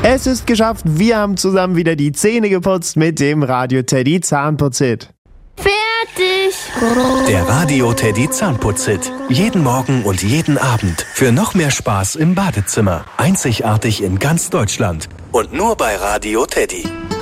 Es ist geschafft, wir haben zusammen wieder die Zähne geputzt mit dem Radio Teddy Zahnputz-Hit. Fertig! Der Radio Teddy Zahnputz-Hit. Jeden Morgen und jeden Abend. Für noch mehr Spaß im Badezimmer. Einzigartig in ganz Deutschland. Und nur bei Radio Teddy.